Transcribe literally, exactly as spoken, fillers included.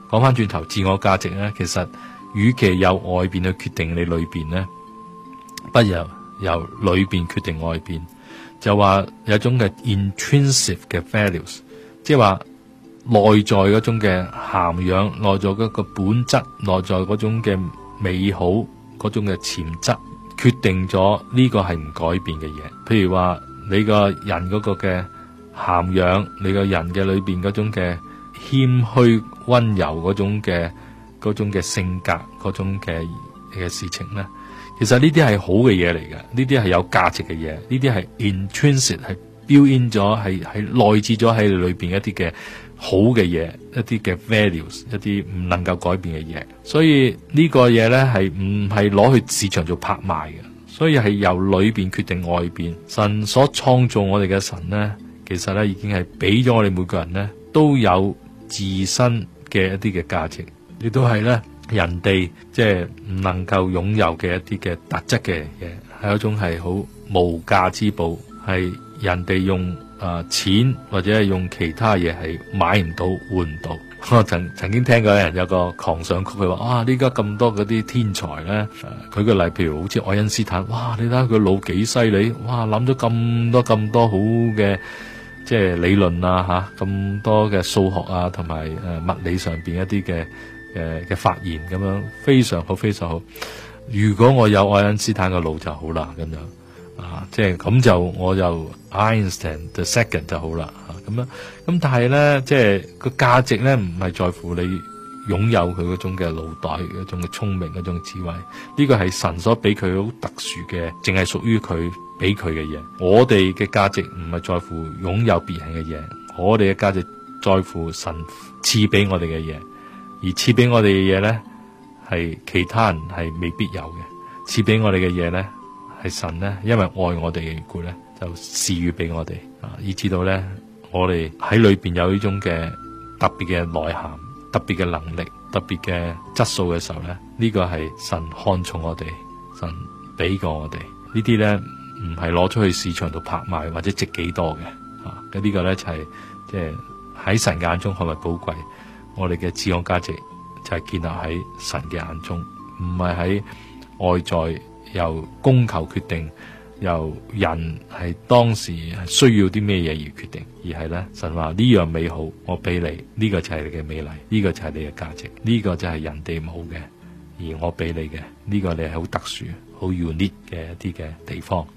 講翻轉頭，自我價值咧，其實與其由外邊去決定你裏邊咧，不如由由裏邊決定外邊。就話有一種嘅 intrinsic 嘅 values， 即係話內在嗰種嘅涵養，內在嗰個本質，內在嗰種嘅美好，嗰種嘅潛質，決定咗呢個係唔改變嘅嘢。譬如話你個人嗰個嘅涵養，你個人嘅裏邊嗰種嘅謙虛溫柔嗰種嘅嗰種嘅性格，嗰種嘅嘅事情咧，其實呢啲係好嘅嘢嚟嘅，呢啲係有價值嘅嘢，呢啲係 intrinsic 係 built in 咗，係係內置咗喺裏邊一啲嘅好嘅嘢，一啲嘅 values， 一啲唔能夠改變嘅嘢。所以呢個嘢咧係唔係攞去市場做拍賣嘅，所以係由裏邊決定外邊。神所創造我哋嘅神咧，其實咧已經係俾咗我哋每個人咧都有自身嘅一啲嘅價值，亦都係咧人哋即係唔能夠擁有嘅一啲嘅特質嘅嘢，係一種係好無價之寶，係人哋用誒、呃、錢或者係用其他嘢係買唔到換唔到。我曾曾經聽過有人有個狂想曲，佢話啊，呢家咁多嗰啲天才咧，舉個例，譬如好似愛因斯坦，哇，你睇下佢腦幾犀利，哇，諗咗咁多咁多好嘅即係理論啊吓，咁多嘅數學啊同埋誒物理上邊一啲嘅誒嘅發言咁樣，非常好非常好。如果我有愛因斯坦嘅腦就好啦，咁樣啊，即係咁就我就 Einstein the second 就好啦，咁樣咁但係咧，即係個價值咧唔係在乎你擁有佢嗰種嘅腦袋嗰種嘅聰明嗰種智慧，呢個係神所俾佢好特殊嘅，淨係屬於佢俾佢嘅嘢。我哋嘅價值唔係在乎擁有別人嘅嘢，我哋嘅價值在乎神賜俾我哋嘅嘢。而賜俾我哋嘅嘢咧，係其他人係未必有嘅。賜俾我哋嘅嘢咧，係神咧，因為愛我哋嘅緣故咧，就賜予俾我哋啊，以至到咧，我哋喺裏邊有呢種嘅特別嘅內涵、特別嘅能力、特別嘅質素嘅時候咧，呢個係神看重我哋，神俾過我哋。呢啲咧唔係攞出去市場度拍賣或者值幾多嘅啊。咁呢個咧就係即係喺神眼中係咪寶貴？我哋嘅自我價值就係建立喺神嘅眼中，唔係喺外在由供求決定，由人係當時係需要啲咩嘢而決定，而係咧神話呢樣美好，我俾你，呢個就係你嘅美麗，呢個就係你嘅價值，呢個就係人哋冇嘅，而我俾你嘅，呢個你係好特殊、好 unique 嘅一啲嘅地方。